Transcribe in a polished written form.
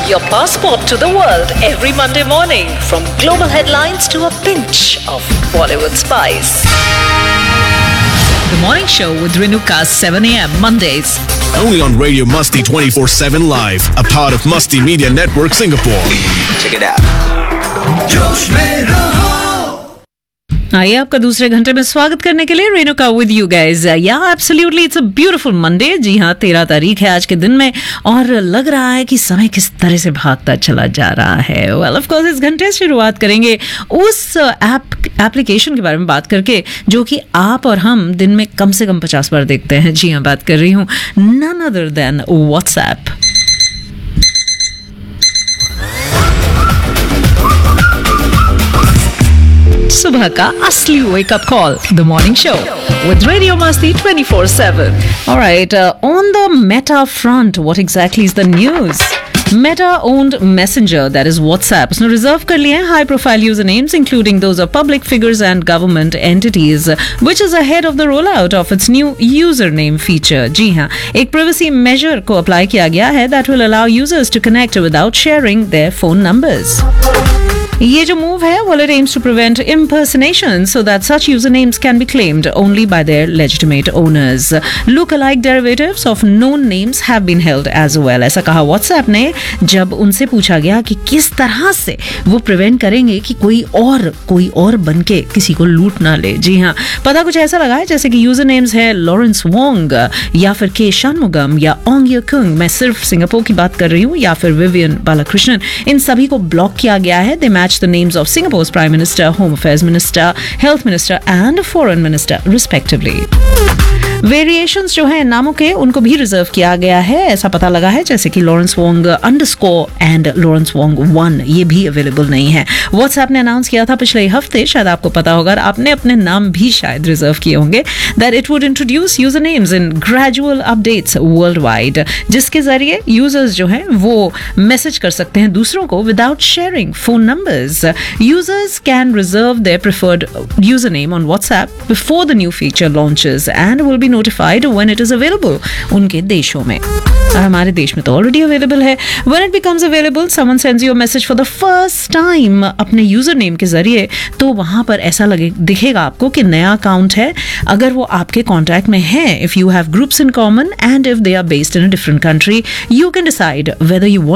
your passport to the world every Monday morning, from global headlines to a pinch of Bollywood spice. The Morning Show with Renuka, 7 a.m. Mondays. Only on Radio Musty 24/7 Live, a part of Musty Media Network Singapore. Check it out. जोश में रहो। आइए आपका दूसरे घंटे में स्वागत करने के लिए रेणुका विद यू गाइज। या absolutely it's a beautiful Monday. जी हाँ, 13 तारीख है आज के दिन में और लग रहा है कि समय किस तरह से भागता चला जा रहा है। वेल ऑफ कोर्स इस घंटे से शुरुआत करेंगे उस एप्लीकेशन के बारे में बात करके जो कि आप और हम दिन में कम से कम 50 बार देखते हैं। जी हाँ, बात कर रही हूँ नन अदर देन व्हाट्सएप। सुबह का असली wake up call, the morning show with Radio Masti 24/7. All right, on the Meta front, what exactly is the news? Meta-owned messenger, that is WhatsApp, उसने रिजर्व कर लिए हैं high-profile usernames, including those of public figures and government entities, which is ahead of the rollout of its new username feature. जी हाँ, एक privacy measure को apply किया गया है that will allow users to connect without sharing their phone numbers. ये जो move है, well, it aims to prevent impersonation so that such usernames can be claimed only by their legitimate owners. Look-alike derivatives of known names have been held as well. ऐसा कहा WhatsApp ने जब उनसे पूछा गया कि किस तरह से वो प्रिवेंट करेंगे कि कोई और बन के किसी को लूट ना ले। जी हाँ, पता कुछ ऐसा लगा है जैसे कि यूजर नेम्स है लॉरेंस वोंग या फिर के शनमुगम या ओंग युकुंग, मैं सिर्फ सिंगापुर की बात कर रही हूँ, या फिर विवियन बालाकृष्णन, इन सभी को ब्लॉक किया गया है। दे the names of Singapore's Prime Minister, Home Affairs Minister, Health Minister and Foreign Minister respectively. Variations जो हैं नामों के, उनको भी रिजर्व किया गया है, ऐसा पता लगा है, जैसे कि Lawrence Wong _ and Lawrence Wong 1, ये भी अवेलेबल नहीं है। व्हाट्सएप ने अनाउंस किया था पिछले हफ्ते, शायद आपको पता होगा, आपने अपने नाम भी शायद रिजर्व किए होंगे, that it would introduce user names in gradual updates world wide, जिसके जरिए यूजर्स जो हैं वो मैसेज कर सकते हैं दूसरों को without sharing phone numbers. Users can reserve there preferred user name on WhatsApp before the new feature launches and will be notified when it is available उनके देशों में, और हमारे देश में तो ऑलरेडी अवेलेबल है। When it becomes available, someone sends you a message for the first time अपने यूजर नेम के जरिए, तो वहां पर ऐसा दिखेगा आपको कि नया अकाउंट है, अगर वो आपके कॉन्टैक्ट में है। If you have groups in common and if they are based in a different country, you can decide whether you want